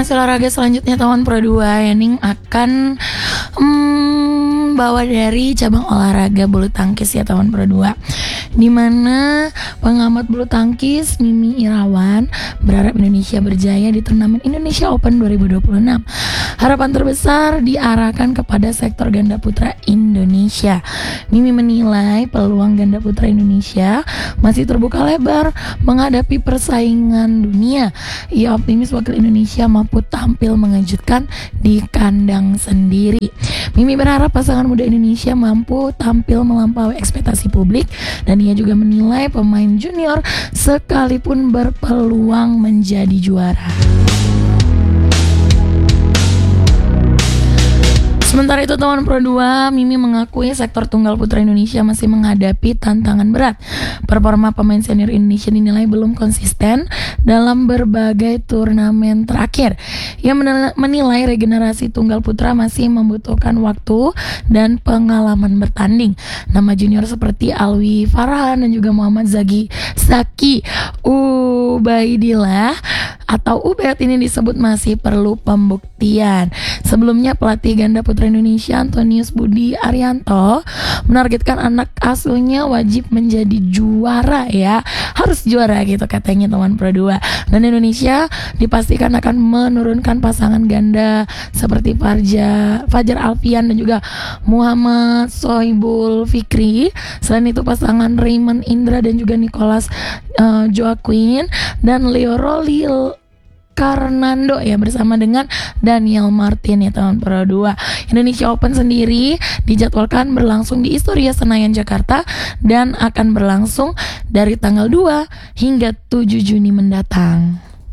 informasi olahraga selanjutnya tahun Pro 2 Ning akan bawa dari cabang olahraga bulu tangkis ya tahun Pro 2, di mana pengamat bulu tangkis Mimi Irawan berharap Indonesia berjaya di turnamen Indonesia Open 2026. Harapan terbesar diarahkan kepada sektor ganda putra Indonesia. Mimi menilai peluang ganda putra Indonesia masih terbuka lebar menghadapi persaingan dunia. Ia optimis wakil Indonesia mampu tampil mengejutkan di kandang sendiri. Mimi berharap pasangan muda Indonesia mampu tampil melampaui ekspektasi publik, dan ia juga menilai pemain junior sekalipun berpeluang menjadi juara. Sementara itu tahun Pro 2, Mimi mengakui sektor tunggal putra Indonesia masih menghadapi tantangan berat. Performa pemain senior Indonesia dinilai belum konsisten dalam berbagai turnamen terakhir. Ia menilai regenerasi tunggal putra masih membutuhkan waktu dan pengalaman bertanding. Nama junior seperti Alwi Farhan dan juga Muhammad Zaki Ubaidillah atau Ubed ini disebut masih perlu pembuktian. Sebelumnya pelatih ganda putra Indonesia Antonius Budi Arianto menargetkan anak asuhnya wajib menjadi juara ya, harus juara gitu katanya teman Pro 2. Dan Indonesia dipastikan akan menurunkan pasangan ganda seperti Fajar Alfian dan juga Muhammad Sohibul Fikri. Selain itu pasangan Raymond Indra dan juga Nicholas Joaquin dan Leo Rolil Karnando ya bersama dengan Daniel Martin ya tahun Pro 2. Indonesia Open sendiri dijadwalkan berlangsung di Istorya Senayan Jakarta dan akan berlangsung dari tanggal 2 hingga 7 Juni mendatang.